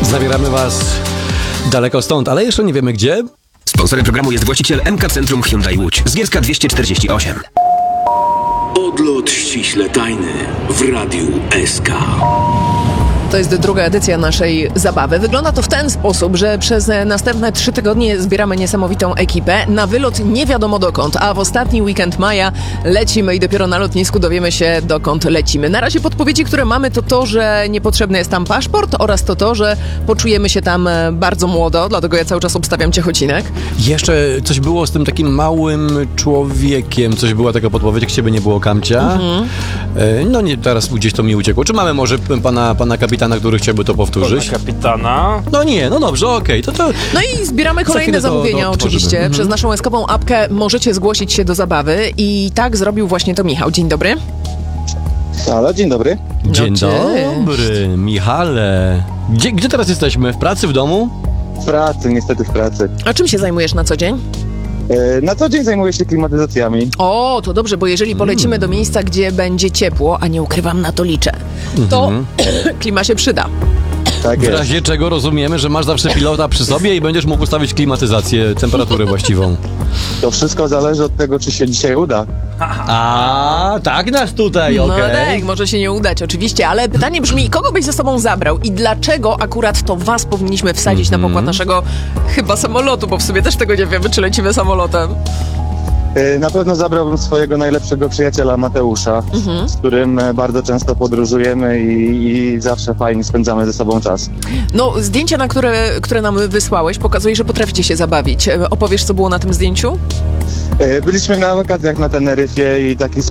Zabieramy was daleko stąd, ale jeszcze nie wiemy gdzie. Sponsorem programu jest właściciel MK Centrum Hyundai Łódź z Gierska 248. Odlot ściśle tajny w Radiu SK. To jest druga edycja naszej zabawy. Wygląda to w ten sposób, że przez następne 3 tygodnie zbieramy niesamowitą ekipę na wylot nie wiadomo dokąd, a w ostatni weekend maja lecimy i dopiero na lotnisku dowiemy się, dokąd lecimy. Na razie podpowiedzi, które mamy, to, że niepotrzebny jest tam paszport oraz to, że poczujemy się tam bardzo młodo, dlatego ja cały czas obstawiam Ciechocinek. Jeszcze coś było z tym takim małym człowiekiem, coś była taka podpowiedź, jak ciebie nie było, Kamcia. No nie, teraz gdzieś to mi uciekło. Czy mamy może pana kapitana, który chciałby to powtórzyć? Pana kapitana. No nie, no dobrze, okej. To... No i zbieramy kolejne zamówienia oczywiście. Przez naszą eskową apkę możecie zgłosić się do zabawy i tak zrobił właśnie to Michał. Dzień dobry. Halo, dzień dobry. Dzień dobry, Michale. Gdzie teraz jesteśmy? W pracy, w domu? W pracy, niestety w pracy. A czym się zajmujesz na co dzień? Na co dzień zajmuję się klimatyzacjami. O, to dobrze, bo jeżeli polecimy do miejsca, gdzie będzie ciepło, a nie ukrywam, na to liczę, to klima się przyda. Tak W jest. razie czego rozumiemy, że masz zawsze pilota przy sobie i będziesz mógł ustawić klimatyzację, temperaturę właściwą. To wszystko zależy od tego, czy się dzisiaj uda. A, tak nas tutaj, No okej. tak, może się nie udać oczywiście, ale pytanie brzmi, kogo byś ze sobą zabrał i dlaczego akurat to was powinniśmy wsadzić na pokład naszego chyba samolotu, bo w sumie też tego nie wiemy, czy lecimy samolotem. Na pewno zabrałbym swojego najlepszego przyjaciela Mateusza, z którym bardzo często podróżujemy i zawsze fajnie spędzamy ze sobą czas. No, zdjęcia, które nam wysłałeś, pokazuje, że potraficie się zabawić. Opowiesz, co było na tym zdjęciu? Byliśmy na wakacjach na Teneryfie i taki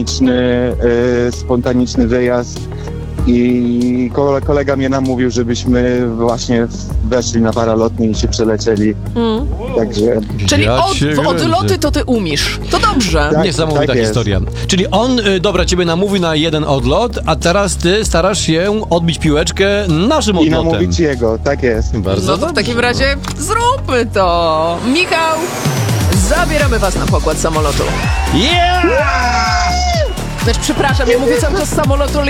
spontaniczny wyjazd. I kolega mnie namówił, żebyśmy właśnie weszli na paralotnię i się przelecieli. Także... Czyli Ja cię w odloty kręcę. to ty umiesz. To dobrze. Tak. Niesamowita jest. historia. Czyli on, dobra, ciebie namówi na jeden odlot, a teraz ty starasz się odbić piłeczkę naszym I odlotem. namówić jego, tak jest. Bardzo No to w takim razie zróbmy to. Michał, zabieramy was na pokład samolotu. Yeah! Znaczy, przepraszam, ja mówię cały czas z samolotu,